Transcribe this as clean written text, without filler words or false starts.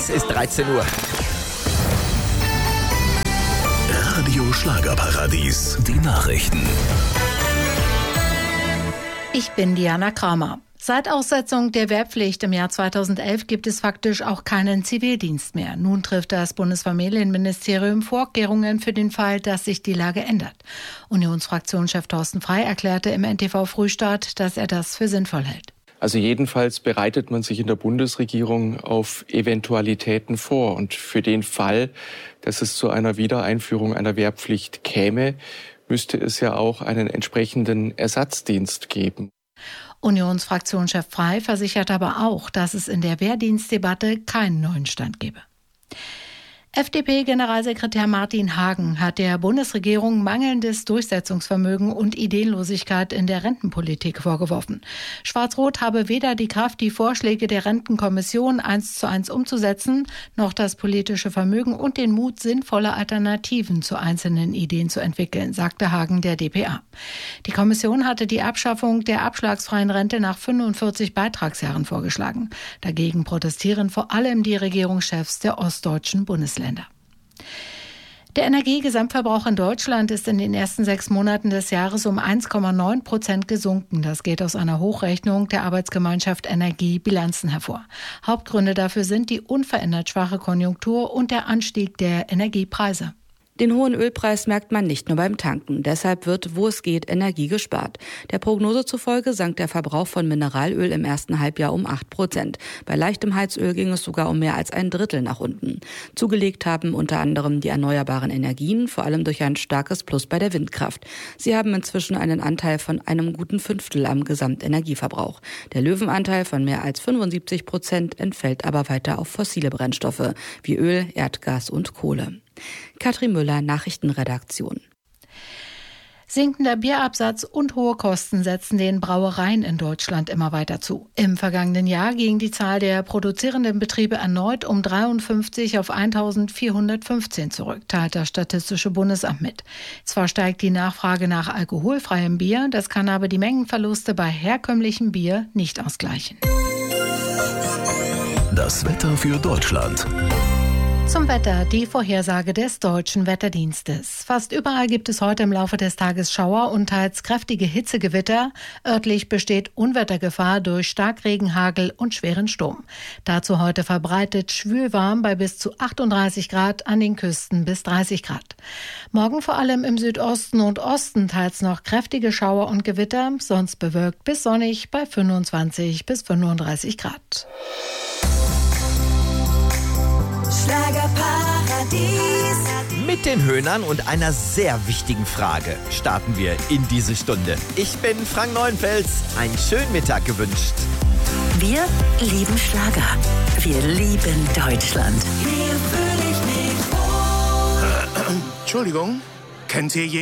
Es ist 13 Uhr. Radio Schlagerparadies, die Nachrichten. Ich bin Diana Kramer. Seit Aussetzung der Wehrpflicht im Jahr 2011 gibt es faktisch auch keinen Zivildienst mehr. Nun trifft das Bundesfamilienministerium Vorkehrungen für den Fall, dass sich die Lage ändert. Unionsfraktionschef Thorsten Frey erklärte im NTV Frühstart, dass er das für sinnvoll hält. Also jedenfalls bereitet man sich in der Bundesregierung auf Eventualitäten vor. Und für den Fall, dass es zu einer Wiedereinführung einer Wehrpflicht käme, müsste es ja auch einen entsprechenden Ersatzdienst geben. Unionsfraktionschef Frey versichert aber auch, dass es in der Wehrdienstdebatte keinen neuen Stand gebe. FDP-Generalsekretär Martin Hagen hat der Bundesregierung mangelndes Durchsetzungsvermögen und Ideenlosigkeit in der Rentenpolitik vorgeworfen. Schwarz-Rot habe weder die Kraft, die Vorschläge der Rentenkommission 1:1 umzusetzen, noch das politische Vermögen und den Mut, sinnvolle Alternativen zu einzelnen Ideen zu entwickeln, sagte Hagen der dpa. Die Kommission hatte die Abschaffung der abschlagsfreien Rente nach 45 Beitragsjahren vorgeschlagen. Dagegen protestieren vor allem die Regierungschefs der ostdeutschen Bundesländer. Der Energiegesamtverbrauch in Deutschland ist in den ersten 6 Monaten des Jahres um 1,9% gesunken. Das geht aus einer Hochrechnung der Arbeitsgemeinschaft Energie Bilanzen hervor. Hauptgründe dafür sind die unverändert schwache Konjunktur und der Anstieg der Energiepreise. Den hohen Ölpreis merkt man nicht nur beim Tanken. Deshalb wird, wo es geht, Energie gespart. Der Prognose zufolge sank der Verbrauch von Mineralöl im ersten Halbjahr um 8%. Bei leichtem Heizöl ging es sogar um mehr als 1/3 nach unten. Zugelegt haben unter anderem die erneuerbaren Energien, vor allem durch ein starkes Plus bei der Windkraft. Sie haben inzwischen einen Anteil von einem guten 1/5 am Gesamtenergieverbrauch. Der Löwenanteil von mehr als 75% entfällt aber weiter auf fossile Brennstoffe wie Öl, Erdgas und Kohle. Katrin Müller, Nachrichtenredaktion. Sinkender Bierabsatz und hohe Kosten setzen den Brauereien in Deutschland immer weiter zu. Im vergangenen Jahr ging die Zahl der produzierenden Betriebe erneut um 53 auf 1.415 zurück, teilt das Statistische Bundesamt mit. Zwar steigt die Nachfrage nach alkoholfreiem Bier, das kann aber die Mengenverluste bei herkömmlichem Bier nicht ausgleichen. Das Wetter für Deutschland. Zum Wetter, die Vorhersage des Deutschen Wetterdienstes. Fast überall gibt es heute im Laufe des Tages Schauer und teils kräftige Hitzegewitter. Örtlich besteht Unwettergefahr durch Starkregen, Hagel und schweren Sturm. Dazu heute verbreitet schwülwarm bei bis zu 38 Grad, an den Küsten bis 30 Grad. Morgen vor allem im Südosten und Osten teils noch kräftige Schauer und Gewitter, sonst bewölkt bis sonnig bei 25 bis 35 Grad. Schlagerparadies. Mit den Höhnern und einer sehr wichtigen Frage starten wir in diese Stunde. Ich bin Frank Neuenfels. Einen schönen Mittag gewünscht. Wir lieben Schlager. Wir lieben Deutschland. Hier fühle ich mich wohl. Entschuldigung, kennt ihr jemanden?